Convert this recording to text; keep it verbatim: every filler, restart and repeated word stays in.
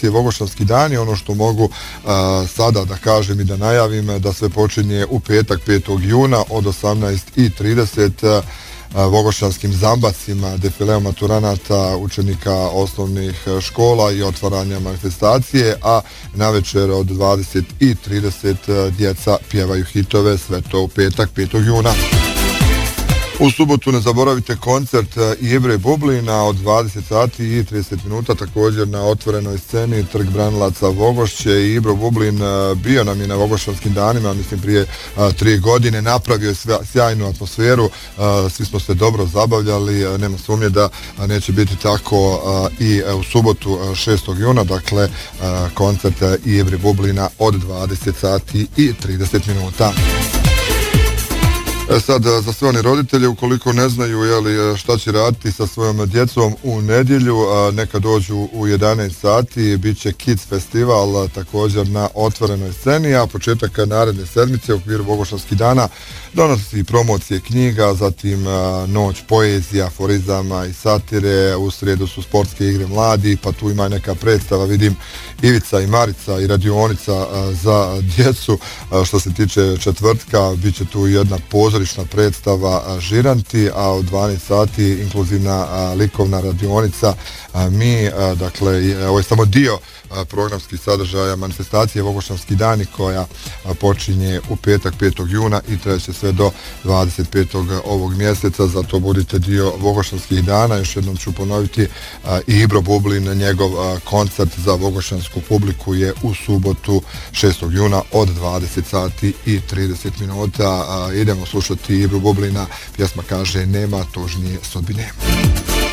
manifestacije Vogošćanski dani. Ono što mogu a, sada da kažem i da najavim da sve počinje u petak petog juna od osamnaest i trideset Vogošćanskim zambacima, defileom maturanata, učenika osnovnih škola i otvaranja manifestacije, a navečer od dvadeset i trideset djeca pjevaju hitove, sve to u petak petog juna. U subotu ne zaboravite koncert Ibre Bublina od dvadeset sati i trideset minuta, također na otvorenoj sceni Trg branilaca Vogošće. I Ibro Bublin bio nam je na Vogošćanskim danima, mislim prije a, tri godine, napravio je sjajnu atmosferu, a, svi smo se dobro zabavljali, a, nema sumnje da a, neće biti tako a, i a, u subotu a, šestog juna, dakle a, koncert Ibre Bublina od dvadeset sati i trideset minuta. E sad, za sve one roditelje, ukoliko ne znaju jeli, šta će raditi sa svojom djecom u nedjelju, neka dođu u jedanaest sati, bit će Kids Festival također na otvorenoj sceni, a početak naredne sedmice u okviru Vogošćanskih dana donosi promocije knjiga, zatim noć poezija, aforizama i satire, u srijedu su sportske igre mladi, pa tu ima neka predstava, vidim Ivica i Marica i radionica za djecu. Što se tiče četvrtka, bit će tu jedna pozorišna predstava Žiranti, a u dvanaest sati inkluzivna likovna radionica Mi, dakle, ovo je samo dio programskih sadržaja manifestacije Vogošćanski dani koja počinje u petak petog juna i traće sve do dvadeset petog ovog mjeseca, zato budite dio Vogošćanskih dana. Još jednom ću ponoviti, i Ibro Bublin, njegov koncert za vogošćansku publiku je u subotu šestog juna od dvadeset sati i trideset minuta. Idemo slušati Ibro Bublina, pjesma kaže Nema tužnije sudbine.